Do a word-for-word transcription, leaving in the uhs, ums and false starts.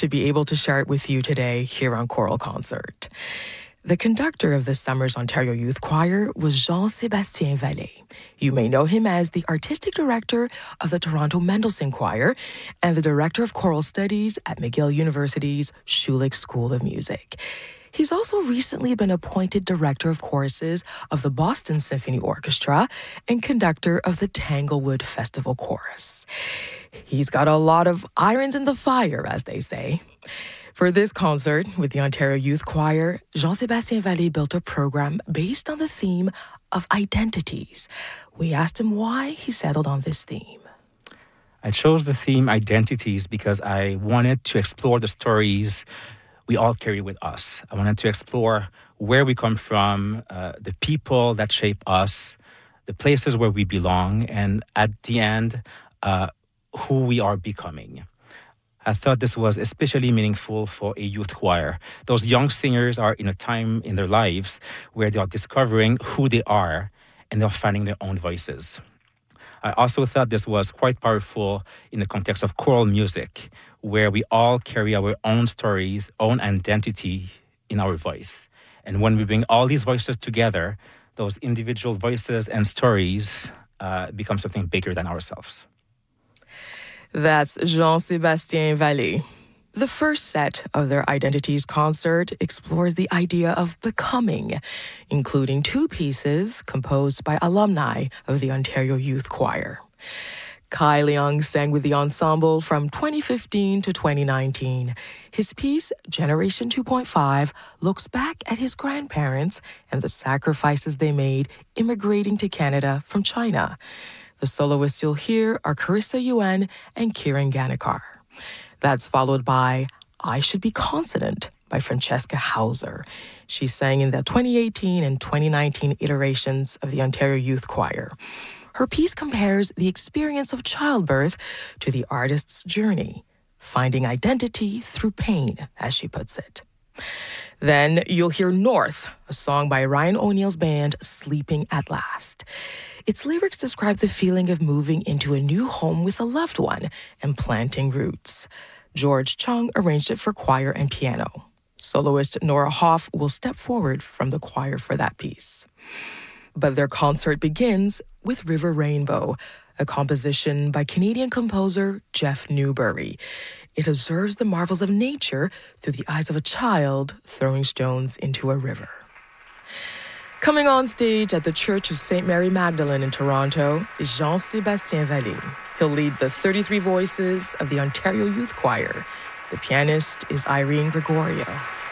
to be able to share it with you today here on Choral Concert. The conductor of this summer's Ontario Youth Choir was Jean-Sébastien Vallée. You may know him as the artistic director of the Toronto Mendelssohn Choir and the director of choral studies at McGill University's Schulich School of Music. He's also recently been appointed director of choruses of the Boston Symphony Orchestra and conductor of the Tanglewood Festival Chorus. He's got a lot of irons in the fire, as they say. For this concert with the Ontario Youth Choir, Jean-Sébastien Vallée built a program based on the theme of identities. We asked him why he settled on this theme. I chose the theme identities because I wanted to explore the stories we all carry with us. I wanted to explore where we come from, uh, the people that shape us, the places where we belong, and at the end, uh, who we are becoming. I thought this was especially meaningful for a youth choir. Those young singers are in a time in their lives where they are discovering who they are and they're finding their own voices. I also thought this was quite powerful in the context of choral music, where we all carry our own stories, own identity in our voice. And when we bring all these voices together, those individual voices and stories uh, become something bigger than ourselves. That's Jean-Sébastien Vallée. The first set of their Identities concert explores the idea of becoming, including two pieces composed by alumni of the Ontario Youth Choir. Kai Leung sang with the ensemble from twenty fifteen to twenty nineteen. His piece, Generation two point five, looks back at his grandparents and the sacrifices they made immigrating to Canada from China. The soloists you'll hear are Carissa Yuen and Kieran Ganikar. That's followed by I Should Be Consonant by Francesca Hauser. She sang in the twenty eighteen and twenty nineteen iterations of the Ontario Youth Choir. Her piece compares the experience of childbirth to the artist's journey, finding identity through pain, as she puts it. Then you'll hear North, a song by Ryan O'Neill's band Sleeping at Last. Its lyrics describe the feeling of moving into a new home with a loved one and planting roots. George Chung arranged it for choir and piano. Soloist Nora Hoff will step forward from the choir for that piece. But their concert begins with River Rainbow, a composition by Canadian composer Jeff Newbury. It observes the marvels of nature through the eyes of a child throwing stones into a river. Coming on stage at the Church of Saint Mary Magdalene in Toronto is Jean-Sébastien Vallée. He'll lead the thirty-three voices of the Ontario Youth Choir. The pianist is Irene Gregorio.